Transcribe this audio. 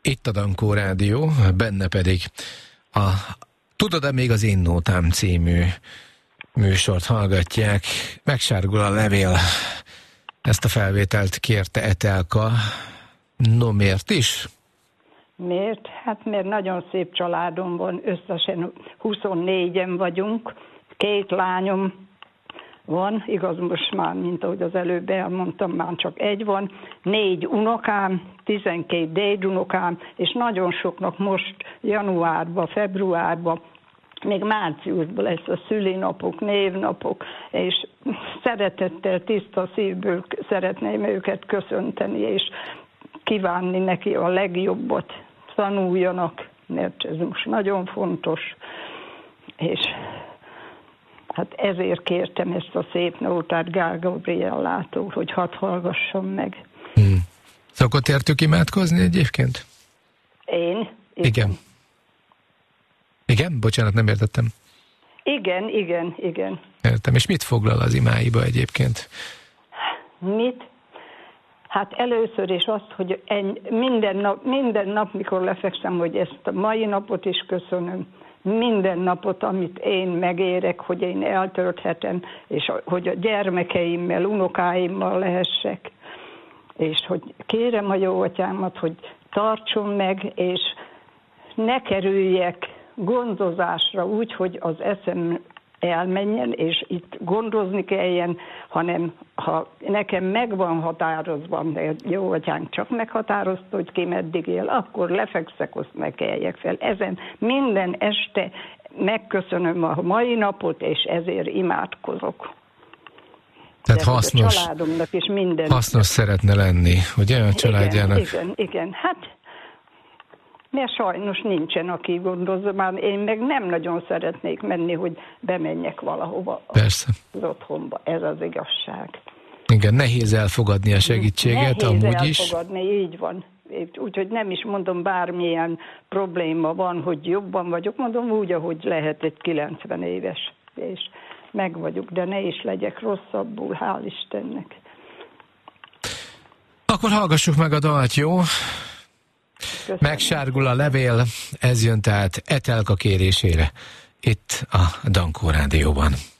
Itt a Dankó Rádió, benne pedig a Tudod-e még az én nótám című műsort hallgatják. Megsárgul a levél. Ezt a felvételt kérte Etelka. No, miért is? Miért? Hát mert nagyon szép családom van, összesen 24-en vagyunk, 2 lányom van, igaz most már, mint ahogy az előbb elmondtam, már csak 1 van, 4 unokám, 12 dédunokám, és nagyon soknak most januárban, februárban, még márciusban lesz a szülinapok, névnapok, és szeretettel, tiszta szívből szeretném őket köszönteni, és kívánni neki a legjobbat, tanuljanak, mert ez most nagyon fontos, és hát ezért kértem ezt a szép nótát Gál Gabriellától, hogy hadd hallgassam meg. Szokott értük imádkozni egyébként? Én? Igen. Igen? Bocsánat, nem értettem. Igen. Értem. És mit foglal az imáiba egyébként? Mit? Hát először is azt, hogy minden nap, mikor lefekszem, hogy ezt a mai napot is köszönöm, minden napot, amit én megérek, hogy én eltölthetem, és hogy a gyermekeimmel, unokáimmal lehessek, és hogy kérem a jó atyámat, hogy tartson meg, és ne kerüljek gondozásra úgy, hogy az eszem elmenjen, és itt gondozni kelljen, hanem ha nekem meg van határozva, mert jó atyánk csak meghatározta, hogy ki meddig él, akkor lefekszek, azt megkeljek fel. Ezen minden este megköszönöm a mai napot, és ezért imádkozok. Tehát hasznos, a családomnak is minden. Hasznos szeretne lenni, ugye a családjának? Igen. Hát mert sajnos nincsen, aki gondozza, már én meg nem nagyon szeretnék menni, hogy bemenjek valahova. Persze. Az otthonba. Ez az igazság. Igen, nehéz elfogadni a segítséget, nehéz amúgy is. elfogadni, így van. Úgyhogy nem is mondom, bármilyen probléma van, hogy jobban vagyok, mondom úgy, ahogy lehet egy 90 éves, és meg vagyok, de ne is legyek rosszabbul, hál' Istennek. Akkor hallgassuk meg a dalt, jó? Köszönöm. Megsárgul a levél, ez jön tehát Etelka kérésére itt a Dankó Rádióban.